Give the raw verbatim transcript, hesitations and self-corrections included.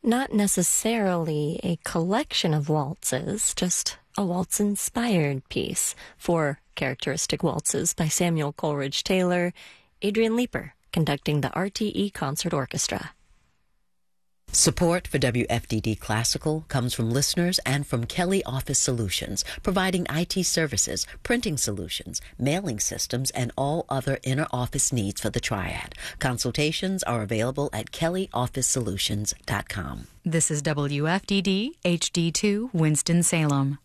Not necessarily a collection of waltzes, just a waltz-inspired piece. Four characteristic waltzes by Samuel Coleridge Taylor, Adrian Leeper conducting the R T E Concert Orchestra. Support for W F D D Classical comes from listeners and from Kelly Office Solutions, providing I T services, printing solutions, mailing systems, and all other inner office needs for the Triad. Consultations are available at kelly office solutions dot com. This is W F D D H D two Winston-Salem.